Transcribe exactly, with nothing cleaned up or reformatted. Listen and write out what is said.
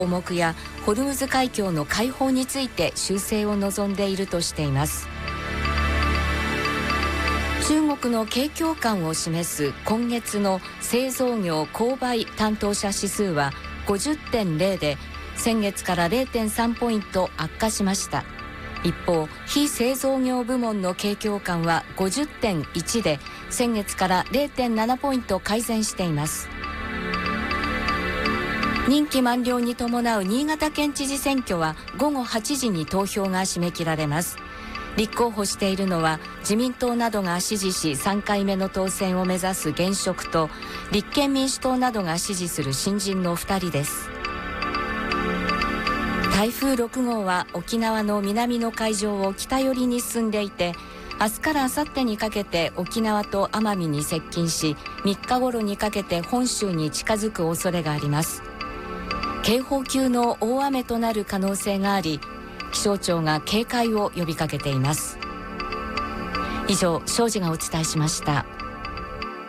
項目やホルムズ海峡の開放について修正を望んでいるとしています。中国の景況感を示す今月の製造業購買担当者指数は ごじゅってんゼロ で先月から ゼロてんさん ポイント悪化しました。一方、非製造業部門の景況感は ごじゅってんいち で先月から ゼロてんなな ポイント改善しています。任期満了に伴う新潟県知事選挙はごごはちじに投票が締め切られます。立候補しているのは自民党などが支持しさんかいめの当選を目指す現職と立憲民主党などが支持する新人のふたりです。台風ろく号は沖縄の南の海上を北寄りに進んでいて、明日から明後日にかけて沖縄と奄美に接近し、みっか頃にかけて本州に近づく恐れがあります。警報級の大雨となる可能性があり、気象庁が警戒を呼びかけています。以上、庄司がお伝えしました。